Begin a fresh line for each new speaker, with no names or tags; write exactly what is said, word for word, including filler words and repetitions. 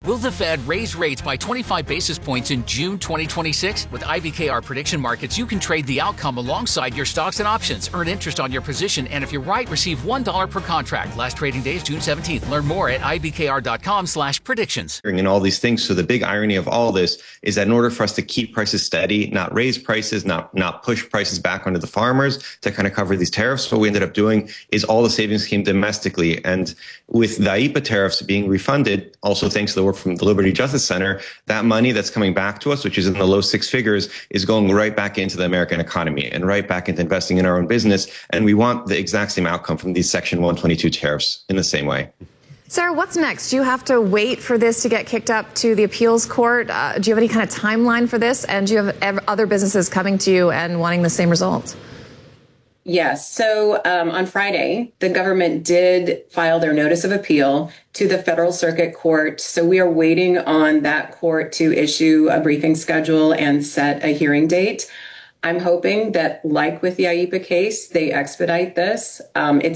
Will the Fed raise rates by twenty-five basis points in June twenty twenty-six? With I B K R Prediction Markets, you can trade the outcome alongside your stocks and options, earn interest on your position, and if you're right, receive one dollar per contract. Last trading day is June seventeenth. Learn more at ibkr.com slash predictions.
And all these things. So the big irony of all this is that in order for us to keep prices steady, not raise prices, not, not push prices back onto the farmers to kind of cover these tariffs, what we ended up doing is all the savings came domestically. And with the I E P A tariffs being refunded, also thanks to the work from the Liberty Justice Center, that money that's coming back to us, which is in the low six figures, is going right back into the American economy and right back into investing in our own business. And we want the exact same outcome from these Section one twenty-two tariffs in the same way.
Sarah, what's next? Do you have to wait for this to get kicked up to the appeals court? Uh, do you have any kind of timeline for this? And do you have ev- other businesses coming to you and wanting the same results?
Yes. So um, on Friday, the government did file their notice of appeal to the Federal Circuit Court. So we are waiting on that court to issue a briefing schedule and set a hearing date. I'm hoping that, like with the I E P A case, they expedite this. Um, it's